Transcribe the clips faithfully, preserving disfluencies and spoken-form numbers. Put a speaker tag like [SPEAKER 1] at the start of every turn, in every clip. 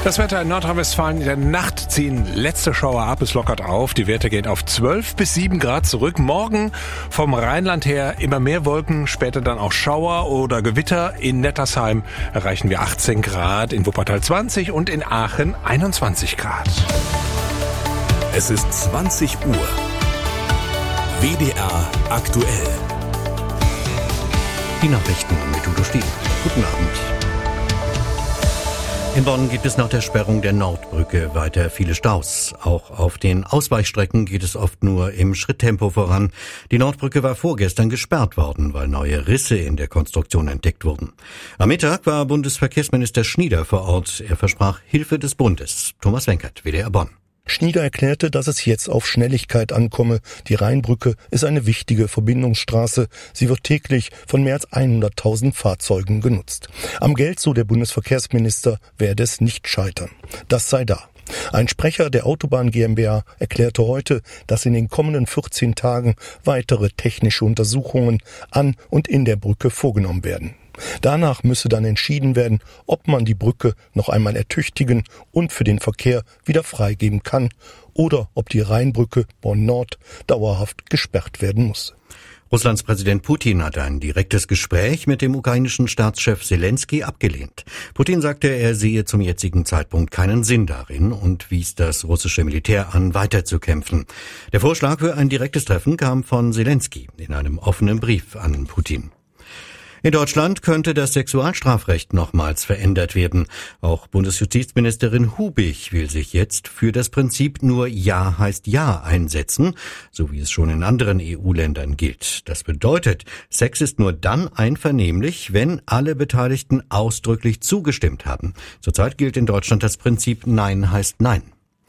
[SPEAKER 1] Das Wetter in Nordrhein-Westfalen: in der Nacht ziehen letzte Schauer ab, es lockert auf. Die Werte gehen auf zwölf bis sieben Grad zurück. Morgen vom Rheinland her immer mehr Wolken, später dann auch Schauer oder Gewitter. In Nettersheim erreichen wir achtzehn Grad, in Wuppertal zwanzig und in Aachen einundzwanzig Grad.
[SPEAKER 2] Es ist zwanzig Uhr. W D R aktuell.
[SPEAKER 3] Die Nachrichten mit Udo Stieg. Guten Abend. In Bonn gibt es nach der Sperrung der Nordbrücke weiter viele Staus. Auch auf den Ausweichstrecken geht es oft nur im Schritttempo voran. Die Nordbrücke war vorgestern gesperrt worden, weil neue Risse in der Konstruktion entdeckt wurden. Am Mittag war Bundesverkehrsminister Schnieder vor Ort. Er versprach Hilfe des Bundes. Thomas Wenkert, W D R Bonn.
[SPEAKER 4] Schnieder erklärte, dass es jetzt auf Schnelligkeit ankomme. Die Rheinbrücke ist eine wichtige Verbindungsstraße. Sie wird täglich von mehr als hunderttausend Fahrzeugen genutzt. Am Geld, so der Bundesverkehrsminister, werde es nicht scheitern. Das sei da. Ein Sprecher der Autobahn GmbH erklärte heute, dass in den kommenden vierzehn Tagen weitere technische Untersuchungen an und in der Brücke vorgenommen werden. Danach müsse dann entschieden werden, ob man die Brücke noch einmal ertüchtigen und für den Verkehr wieder freigeben kann oder ob die Rheinbrücke Bonn-Nord dauerhaft gesperrt werden muss.
[SPEAKER 3] Russlands Präsident Putin hat ein direktes Gespräch mit dem ukrainischen Staatschef Selenskyj abgelehnt. Putin sagte, er sehe zum jetzigen Zeitpunkt keinen Sinn darin und wies das russische Militär an, weiterzukämpfen. Der Vorschlag für ein direktes Treffen kam von Selenskyj in einem offenen Brief an Putin. In Deutschland könnte das Sexualstrafrecht nochmals verändert werden. Auch Bundesjustizministerin Hubig will sich jetzt für das Prinzip nur Ja heißt Ja einsetzen, so wie es schon in anderen E U-Ländern gilt. Das bedeutet, Sex ist nur dann einvernehmlich, wenn alle Beteiligten ausdrücklich zugestimmt haben. Zurzeit gilt in Deutschland das Prinzip Nein heißt Nein.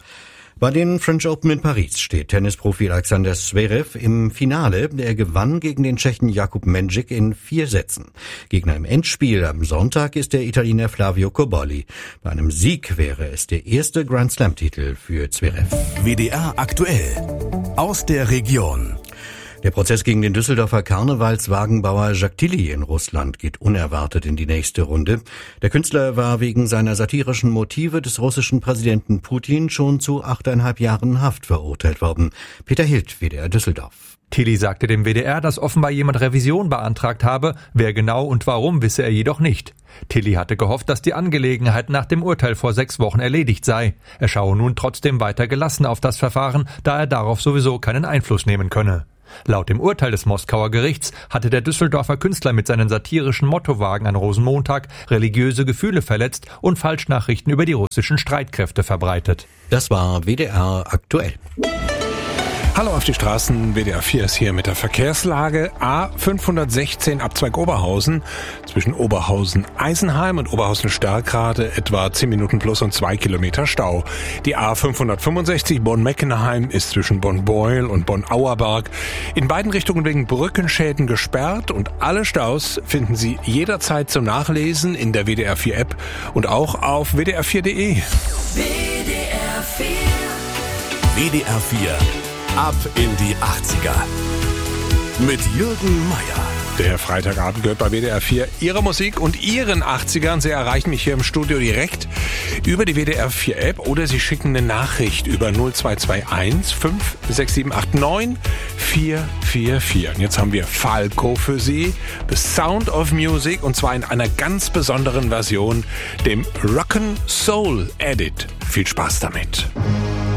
[SPEAKER 3] Bei den French Open in Paris steht Tennisprofi Alexander Zverev im Finale. Er gewann gegen den Tschechen Jakub Mendžić in vier Sätzen. Gegner im Endspiel am Sonntag ist der Italiener Flavio Cobolli. Bei einem Sieg wäre es der erste Grand-Slam-Titel für Zverev.
[SPEAKER 2] W D R aktuell. Aus der Region.
[SPEAKER 3] Der Prozess gegen den Düsseldorfer Karnevalswagenbauer Jacques Tilly in Russland geht unerwartet in die nächste Runde. Der Künstler war wegen seiner satirischen Motive des russischen Präsidenten Putin schon zu achteinhalb Jahren Haft verurteilt worden. Peter Hild, W D R Düsseldorf.
[SPEAKER 5] Tilly sagte dem W D R, dass offenbar jemand Revision beantragt habe. Wer genau und warum, wisse er jedoch nicht. Tilly hatte gehofft, dass die Angelegenheit nach dem Urteil vor sechs Wochen erledigt sei. Er schaue nun trotzdem weiter gelassen auf das Verfahren, da er darauf sowieso keinen Einfluss nehmen könne. Laut dem Urteil des Moskauer Gerichts hatte der Düsseldorfer Künstler mit seinen satirischen Mottowagen an Rosenmontag religiöse Gefühle verletzt und Falschnachrichten über die russischen Streitkräfte verbreitet.
[SPEAKER 3] Das war W D R aktuell.
[SPEAKER 1] Hallo auf die Straßen, W D R vier ist hier mit der Verkehrslage. A fünfhundertsechzehn Abzweig Oberhausen, zwischen Oberhausen-Eisenheim und Oberhausen-Stärkrade etwa zehn Minuten plus und zwei Kilometer Stau. Die A fünfhundertfünfundsechzig Bonn-Meckenheim ist zwischen Bonn-Beuel und Bonn-Auerberg in beiden Richtungen wegen Brückenschäden gesperrt und alle Staus finden Sie jederzeit zum Nachlesen in der W D R vier App und auch auf w d r vier punkt d e.
[SPEAKER 2] W D R vier. W D R vier. Ab in die achtziger. Mit Jürgen Meier.
[SPEAKER 1] Der Freitagabend gehört bei W D R vier Ihrer Musik und Ihren achtzigern. Sie erreichen mich hier im Studio direkt über die W D R vier App oder Sie schicken eine Nachricht über null zwei zwei eins fünf sechs sieben acht neun vier vier vier. Und jetzt haben wir Falco für Sie, The Sound of Music, und zwar in einer ganz besonderen Version, dem Rock'n Soul Edit. Viel Spaß damit.